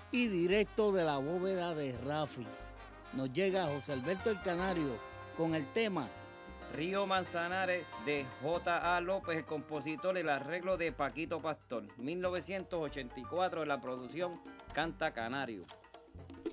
Y directo de la bóveda de Rafi, nos llega José Alberto el Canario con el tema Río Manzanares de J.A. López, el compositor, el arreglo de Paquito Pastor. 1984 en la producción Canta Canario.